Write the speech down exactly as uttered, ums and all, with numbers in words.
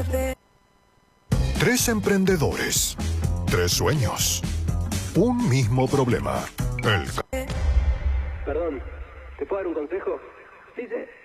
Tres emprendedores, tres sueños, un mismo problema. El... Perdón, ¿te puedo dar un consejo? Dice...